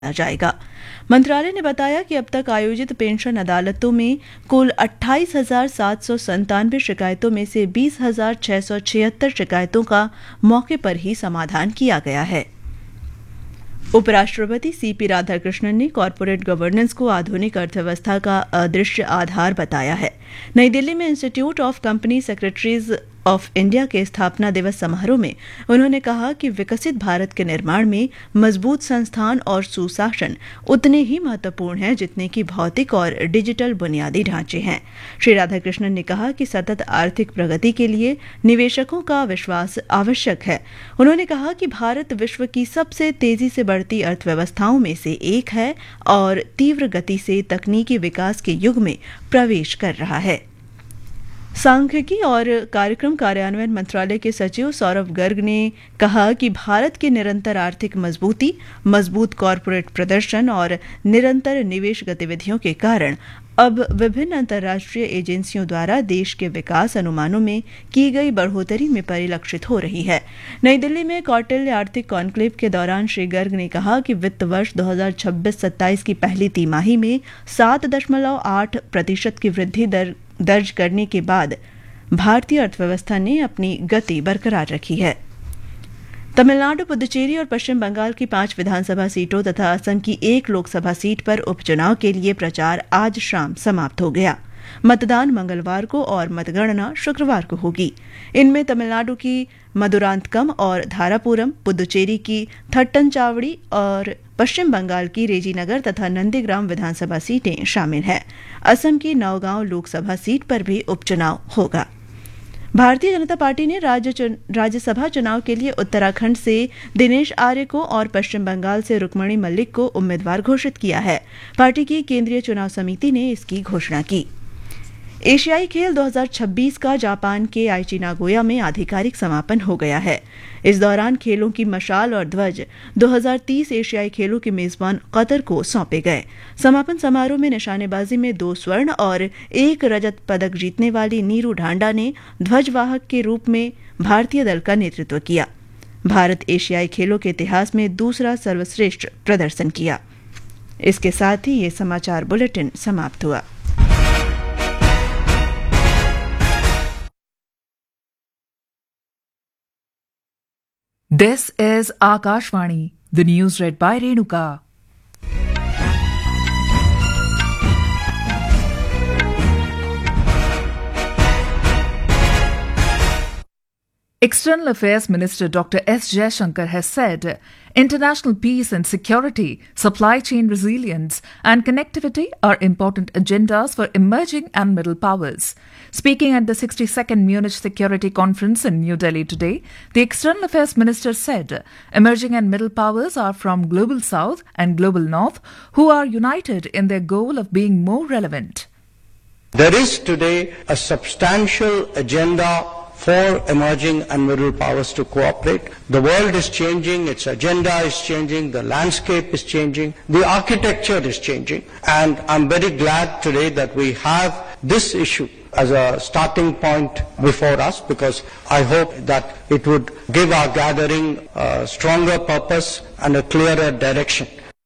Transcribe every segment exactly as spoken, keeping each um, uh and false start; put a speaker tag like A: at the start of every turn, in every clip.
A: जाएगा। मंत्रालय ने बताया कि अब तक आयोजित पेंशन अदालतों में कुल अट्ठाईस हजार सात सौ संतानवे शिकायतों में से बीस हजार छह सौ छिहत्तर शिकायतों का मौके पर ही समाधान किया गया है। उपराष्ट्रपति सीपी राधाकृष्णन ने कॉरपोरेट गवर्नेंस को आधुनिक अर्थव्यवस्था का अदृश्य आधार बताया है। नई दिल्ली में institute of company secretaries of India के स्थापना दिवस समारोह में उन्होंने कहा कि विकसित भारत के निर्माण में मजबूत संस्थान और सुशासन उतने ही महत्वपूर्ण हैं जितने कि भौतिक और डिजिटल बुनियादी ढांचे हैं। श्री राधाकृष्णन ने कहा कि सतत आर्थिक प्रगति के लिए निवेशकों का विश्वास आवश्यक है। उन्होंने कहा कि भारत विश्व की सबसे तेजी से बढ़ती अर्थव्यवस्थाओं में से एक है और तीव्र गति से तकनीकी विकास के युग में प्रवेश कर रहा है। सांख्यिकी और कार्यक्रम कार्यान्वयन मंत्रालय के सचिव सौरभ गर्ग ने कहा कि भारत की निरंतर आर्थिक मजबूती, मजबूत कॉरपोरेट प्रदर्शन और निरंतर निवेश गतिविधियों के कारण अब विभिन्न अंतर्राष्ट्रीय एजेंसियों द्वारा देश के विकास अनुमानों में की गई बढ़ोतरी में परिलक्षित हो रही है। नई दिल्ली में कौटिल्य आर्थिक कॉन्क्लेव के दौरान श्री गर्ग ने कहा कि वित्त वर्ष दो हजार छब्बीस सत्ताईस की पहली तिमाही में सात दशमलव आठ प्रतिशत की वृद्धि दर दर्ज करने के बाद भारतीय अर्थव्यवस्था ने अपनी गति बरकरार रखी है। तमिलनाडु, पुदुचेरी और पश्चिम बंगाल की पांच विधानसभा सीटों तथा असम की एक लोकसभा सीट पर उपचुनाव के लिए प्रचार आज शाम समाप्त हो गया। मतदान मंगलवार को और मतगणना शुक्रवार को होगी। इनमें तमिलनाडु की मदुरांतकम और धारापुरम, पुदुचेरी की थट्टनचावड़ी और पश्चिम बंगाल की रेजीनगर तथा नंदीग्राम विधानसभा सीटें शामिल हैं। असम की नौगांव लोकसभा सीट पर भी उपचुनाव होगा। भारतीय जनता पार्टी ने राज्य राज्यसभा चुनाव के लिए उत्तराखंड से दिनेश आर्य को और पश्चिम बंगाल से रुक्मणी मल्लिक को उम्मीदवार घोषित किया है। पार्टी की केंद्रीय चुनाव समिति ने इसकी घोषणा की। एशियाई खेल दो हजार छब्बीस का जापान के आइची नागोया में आधिकारिक समापन हो गया है। इस दौरान खेलों की मशाल और ध्वज दो हजार तीस एशियाई खेलों के मेजबान कतर को सौंपे गए। समापन समारोह में निशानेबाजी में दो स्वर्ण और एक रजत पदक जीतने वाली नीरू ढांडा ने ध्वजवाहक के रूप में भारतीय दल का नेतृत्व किया। भारत एशियाई खेलों के इतिहास में दूसरा सर्वश्रेष्ठ प्रदर्शन किया। इसके साथ ही ये समाचार बुलेटिन समाप्त हुआ।
B: This is Akashvani, the news read by Renuka. External Affairs Minister Doctor S. Jaishankar has said international peace and security, supply chain resilience and connectivity are important agendas for emerging and middle powers. Speaking at the sixty-second Munich Security Conference in New Delhi today, the External Affairs Minister said emerging and middle powers are from Global South and Global North who are united in their goal of being more relevant.
C: There is today a substantial agenda for emerging and middle powers to cooperate. The world is changing, its agenda is changing, the landscape is changing, the architecture is changing, and I'm very glad today that we have this issue as a starting point before us, because I hope that it would give our gathering a stronger purpose and a clearer direction.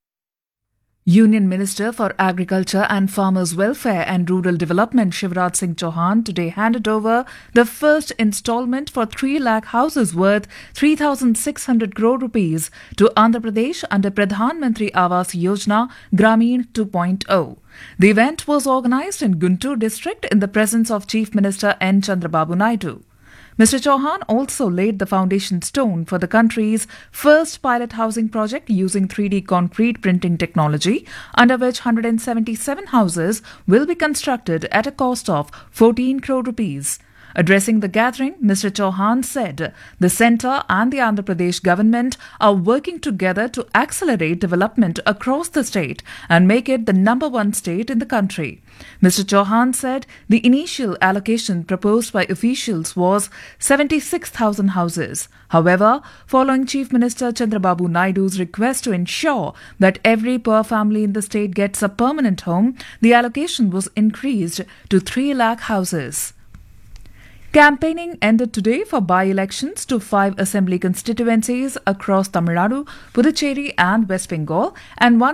B: Union Minister for Agriculture and Farmers Welfare and Rural Development Shivraj Singh Chauhan today handed over the first installment for three lakh houses worth three thousand six hundred crore rupees to Andhra Pradesh under Pradhan Mantri Awas Yojana Grameen two point oh. The event was organised in Guntur district in the presence of Chief Minister N. Chandrababu Naidu. Mister Chauhan also laid the foundation stone for the country's first pilot housing project using three D concrete printing technology, under which one hundred seventy-seven houses will be constructed at a cost of fourteen crore rupees. Addressing the gathering, Mister Chauhan said the centre and the Andhra Pradesh government are working together to accelerate development across the state and make it the number one state in the country. Mister Chauhan said the initial allocation proposed by officials was seventy-six thousand houses. However, following Chief Minister Chandrababu Naidu's request to ensure that every poor family in the state gets a permanent home, the allocation was increased to three lakh houses. Campaigning ended today for by-elections to five assembly constituencies across Tamil Nadu, Puducherry and West Bengal, and one